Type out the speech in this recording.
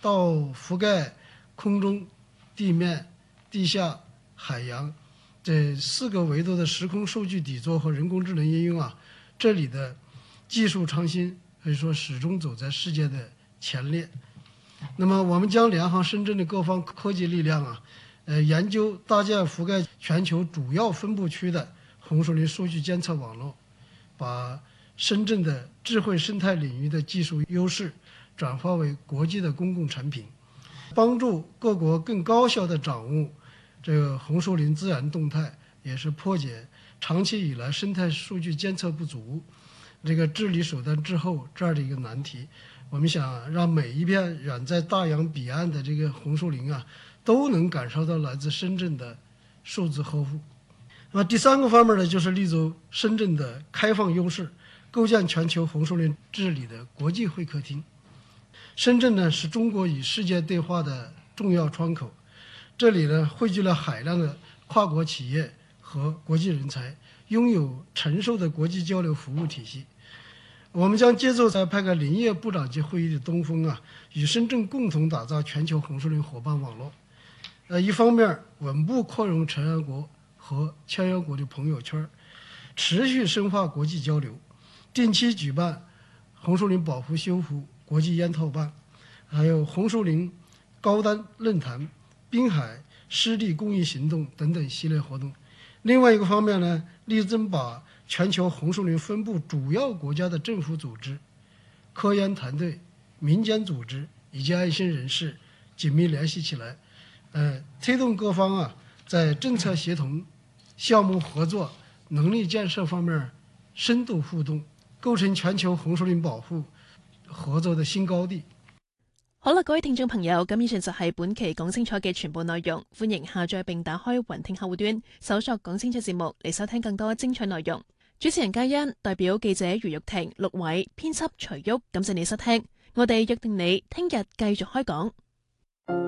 到覆蓋空中、地面、地下、海洋这4个维度的时空数据底座和人工智能应用啊，这里的技术创新可以说始终走在世界的前列。那么我们将联合深圳的各方科技力量啊，研究搭建覆盖全球主要分布区的红树林数据监测网络，把深圳的智慧生态领域的技术优势转化为国际的公共产品，帮助各国更高效地掌握这个红树林自然动态，也是破解长期以来生态数据监测不足、这个治理手段滞后这样的一个难题。我们想让每一片远在大洋彼岸的这个红树林啊，都能感受到来自深圳的数字呵护。那么第3个方面呢，就是立足深圳的开放优势，构建全球红树林治理的国际会客厅。深圳呢是中国与世界对话的重要窗口，这里呢汇聚了海量的跨国企业和国际人才，拥有成熟的国际交流服务体系。我们将借助在派个林业部长级会议的东风啊，与深圳共同打造全球红树林伙伴网络。一方面稳步扩容成员国和签约国的朋友圈，持续深化国际交流，定期举办红树林保护修复国际研讨办，还有红树林高端论坛、滨海湿地公益行动等等系列活动。另外一个方面呢，力争把全球红树林分布主要国家的政府组织、科研团队、民间组织以及爱心人士紧密联系起来，推动各方啊在政策协同、项目合作、能力建设方面深度互动，構成全球紅樹林保護合作的新高地。 好啦，各位聽眾朋友，咁以上就係本期講清楚嘅全部內容。歡迎下載並打開雲聽客戶端，搜索講清楚節目嚟收聽更多精彩內容。主持人嘉欣，代表記者余玉婷、陸偉，編輯徐旭，感謝你收聽。我哋約定你聽日繼續開講。